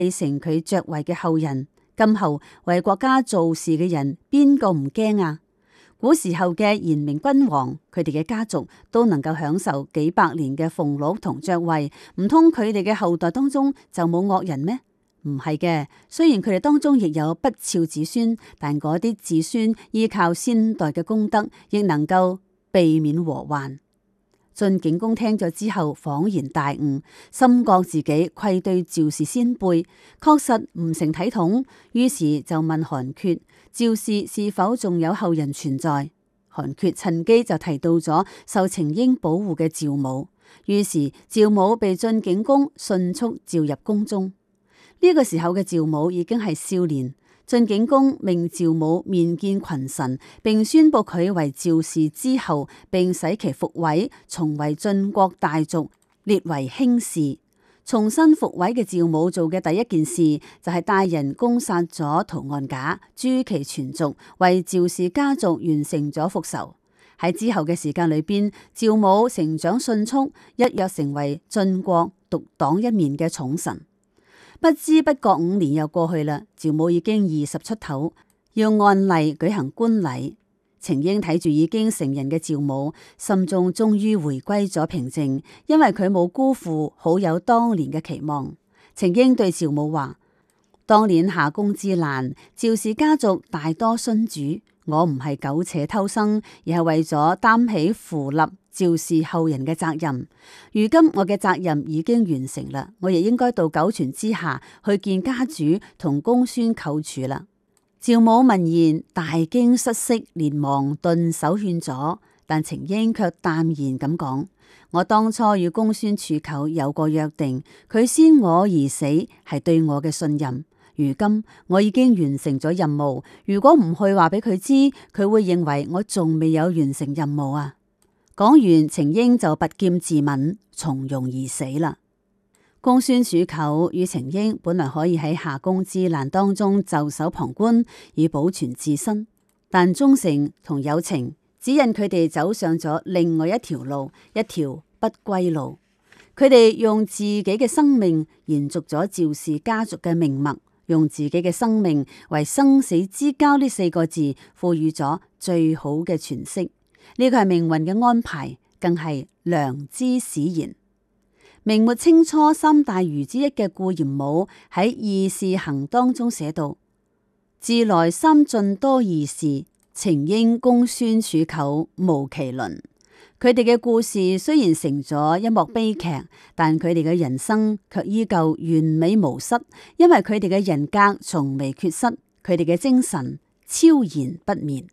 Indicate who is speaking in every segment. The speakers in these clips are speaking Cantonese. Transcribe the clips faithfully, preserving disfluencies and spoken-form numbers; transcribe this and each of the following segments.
Speaker 1: 繼承佢爵位嘅後人。今後為國家做事嘅人，邊個唔驚啊？古時候嘅賢明君王，佢哋嘅家族都能夠享受幾百年嘅俸祿同爵位，唔通佢哋嘅後代當中就冇惡人咩？唔係嘅，雖然佢哋當中亦有不肖子孫，但嗰啲子孫依靠先代嘅功德，亦能夠避免禍患。晉景公聽咗之後恍然大悟，深覺自己愧對趙氏先輩，確實唔成體統，於是就問韓厥趙氏是否仲有後人存在。韓厥趁機就提到咗受程嬰保護嘅趙母，於是趙母被晉景公迅速召入宮中。呢、這個時候嘅趙母已經係少年。晉景公命趙母面見群臣，並宣布佢為趙氏之後，並使其復位，重為晉國大族，列為卿士。重新復位嘅趙母做嘅第一件事，就係、是、帶人攻殺咗屠岸賈，誅其全族，為趙氏家族完成咗復仇。喺之後嘅時間裏邊，趙母成長迅速，一躍成為晉國獨當一面嘅寵臣。不知不覺五年又過去啦，趙母已經二十出頭，要按例舉行官禮。程嬰睇住已經成人嘅趙母，心中終於回歸咗平靜，因為佢冇辜負好友當年嘅期望。程嬰對趙母話：當年夏宮之難，趙氏家族大多殉主，我唔係苟且偷生，而係為咗擔起扶立趙氏後人嘅責任。如今我嘅責任已經完成啦，我亦應該到九泉之下去見家主同公孫寇處啦。趙母聞言大驚失色，連忙頓首勸阻，但程嬰卻淡然咁講：我當初與公孫處寇有個約定，佢先我而死係對我嘅信任。如今我已經完成咗任務，如果唔去話俾佢知，佢會認為我仲未有完成任務啊！講完，程嬰就拔劍自刎，從容而死啦。公孫處寇與程嬰本來可以喺夏宮之難當中袖手旁觀，以保存自身，但忠誠同友情指引佢哋走上咗另外一條路，一條不歸路。佢哋用自己嘅生命延續咗趙氏家族嘅命脈，用自己嘅生命為生死之交呢四個字賦予咗最好嘅詮釋。呢個係命運嘅安排，更係良知使然。明末清初三大儒之一嘅顧炎武喺《義士行》當中寫道：自來三晉多義士，程嬰公孫處寇無其倫。佢哋嘅故事雖然成咗一幕悲劇，但佢哋嘅人生卻依舊完美無失，因為佢哋嘅人格從未缺失，佢哋嘅精神超然不滅。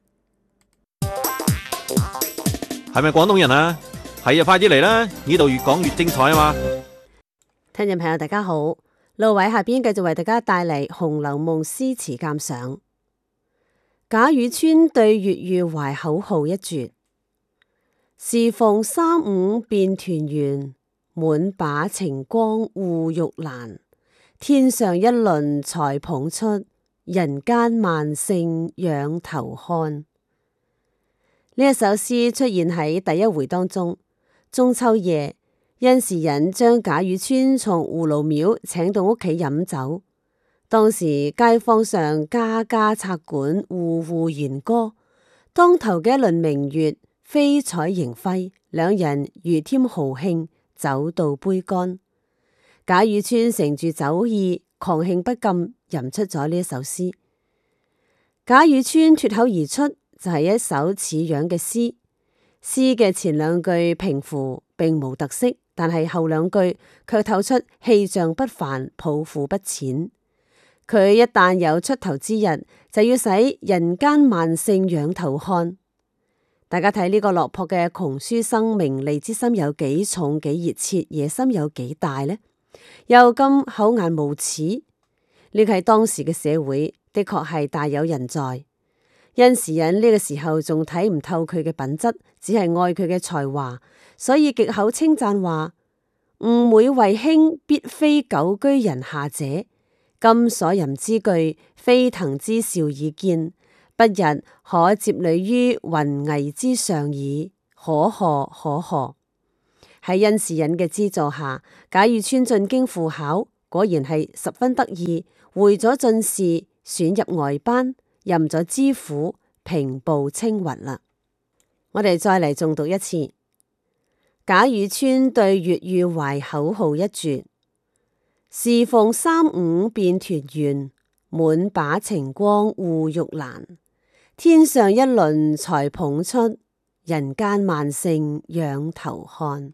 Speaker 2: 係咪廣東人啊？係啊，快啲嚟啦！呢度越講越精彩啊嘛！
Speaker 1: 聽眾朋友大家好，路偉下邊繼續為大家帶嚟《紅樓夢》詩詞鑑賞。賈雨村對粵語懷口號一絕：時逢三五便團圓，滿把晴光護玉蘭。天上一輪才捧出，人間萬姓仰頭看。呢一首詩出現喺第一回當中。中秋夜，甄士隱將賈雨村從葫蘆廟請到屋企飲酒。當時街坊上家家插管，戶戶弦歌。當頭嘅一輪明月，飛彩螢輝，兩人如添豪興，酒到杯乾。賈雨村乘住酒意，狂興不禁，吟出咗呢一首詩。賈雨村脫口而出，就係一首似樣嘅詩。詩嘅前兩句平符並無特色，但係後兩句卻透出氣象不凡、抱負不淺。佢一旦有出頭之日，就要使人間萬姓仰頭看。大家睇呢個落魄嘅窮書生名利之心有幾重、幾熱切，野心有幾大呢？又咁厚顏無恥，呢個喺當時嘅社會的確係大有人在。甄士隱呢個時候仲睇唔透佢嘅品質，只係愛佢嘅才華，所以極口稱讚話：吾每為卿，必非久居人下者。今所吟之句，飛騰之兆已見，不日可接履於雲霓之上矣。可賀可賀！喺甄士隱嘅資助下，賈雨村進京赴考，
Speaker 3: 果然係十分得意，會咗進士，選入外班，任咗知府，平步青雲啦。我哋再嚟重讀一次。賈雨村對粵語懷口號一絕：時逢三五便團圓，滿把晴光護玉蘭。天上一輪才捧出，人間萬盛仰頭看。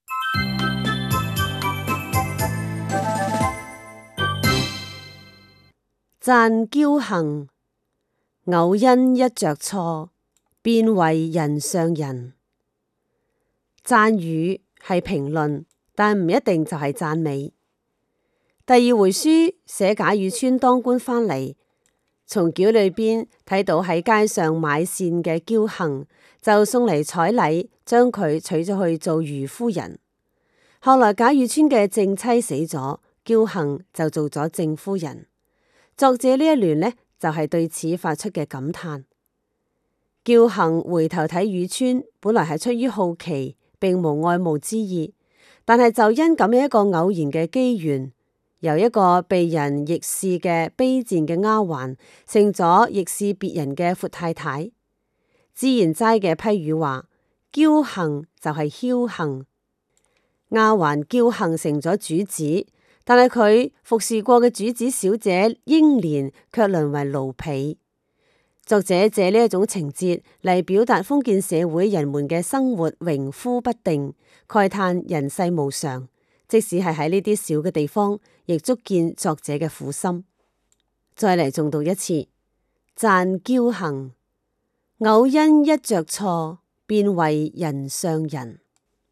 Speaker 3: 讚驕行，偶因一着錯，便為人上人。讚語係評論，但唔一定就係讚美。第二回書寫賈雨村當官返嚟，從轎裏邊睇到喺街上買線嘅驕行，就送嚟彩禮，將佢娶咗去做余夫人。後來賈雨村嘅正妻死咗，驕行就做咗正夫人。作者呢一聯呢，就係、是、對此發出嘅感嘆。驕行回頭睇雨村，本來係出於好奇，並無愛慕之意，但係就因咁樣一個偶然嘅機緣，由一個被人逆視嘅卑賤嘅丫鬟，成咗逆視別人嘅闊太太。自然齋嘅批語話，驕行就係僥倖，丫鬟驕行成咗主子。但係佢服侍過嘅主子小姐英蓮卻淪為奴婢。作者借呢一種情節嚟表達封建社會人們嘅生活榮枯不定，慨嘆人世無常。即使係喺呢啲小嘅地方，亦足見作者嘅苦心。再嚟重讀一次，讚驕行，偶因一着錯，便為人上人。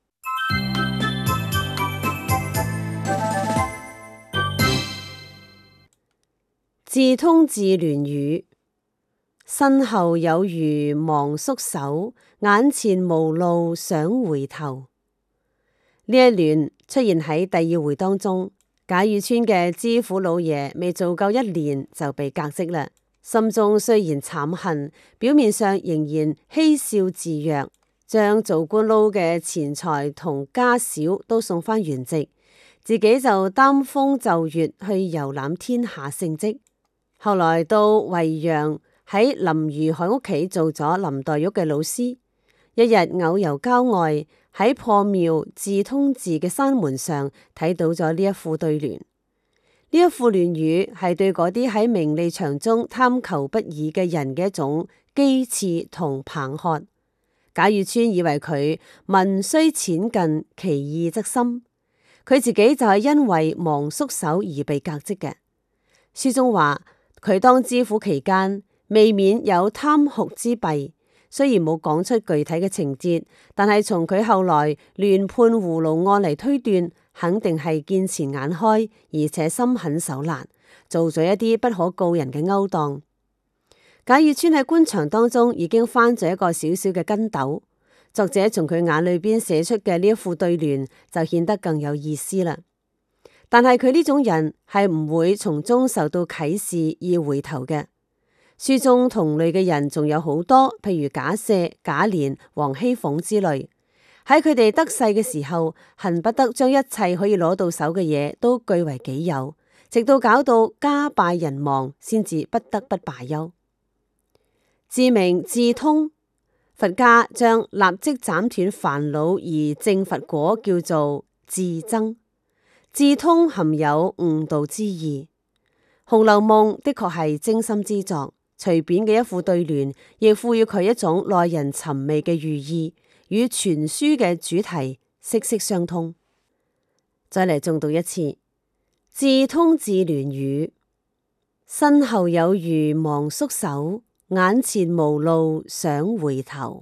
Speaker 3: 自通自聯語，身後有餘忙縮手，眼前無路想回頭。呢一聯出現喺第二回當中，賈雨村嘅知府老爺未做夠一年就被革職啦，心中雖然慘恨，表面上仍然嬉笑自若，將做官撈嘅錢財同家小都送返原籍，自己就擔風就月去遊覽天下勝跡。後來到惠陽喺林如海屋企做咗林黛玉嘅老師，一日偶遊郊外，喺破廟自通寺嘅山門上睇到咗呢一副對聯。呢一副聯語係對嗰啲喺名利場中貪求不已嘅人嘅一種譏刺同棒喝。賈雨村以為佢文雖淺近，其意則深，佢自己就係因為忙縮手而被革職嘅。書中話，佢當知府期間，未免有貪酷之弊，雖然冇講出具體嘅情節，但係從佢後來亂判葫蘆案嚟推斷，肯定係見錢眼開，而且心狠手辣，做咗一啲不可告人嘅勾當。賈雨村喺官場當中已經翻咗一個小小嘅筋斗，作者從佢眼裏邊寫出嘅呢一副對聯，就顯得更有意思啦。但係佢呢種人係唔會從中受到啟示而回頭嘅。書中同類嘅人仲有好多，譬如賈赦、賈璉、王熙鳳之類。喺佢哋得勢嘅時候，恨不得將一切可以攞到手嘅嘢都據為己有，直到搞到家敗人亡，先至不得不罷休。自名自通，佛家將立即斬斷煩惱而證佛果叫做自增。自通含有悟道之意，《紅樓夢》的確係精心之作，隨便嘅一副對聯，亦賦予佢一種耐人尋味嘅寓意，與全書嘅主題息息相通。再嚟重讀一次，自通自聯語，身後有餘忙縮手，眼前無路想回頭。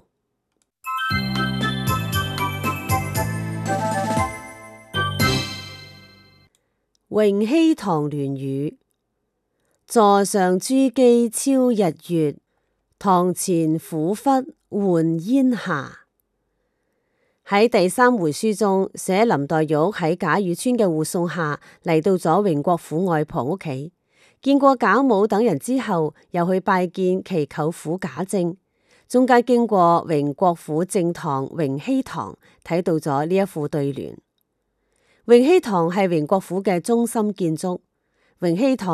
Speaker 3: 榮禧堂聯語，座上珠璣超日月，堂前俯忽換煙霞。喺第三回書中寫林黛玉喺賈雨村嘅護送下嚟到咗榮國府外婆屋企，見過賈母等人之後，又去拜見其舅父賈政，中間經過榮國府正堂榮禧堂，睇到咗呢一副對聯。 榮禧堂係榮國府嘅中心建築。榮禧堂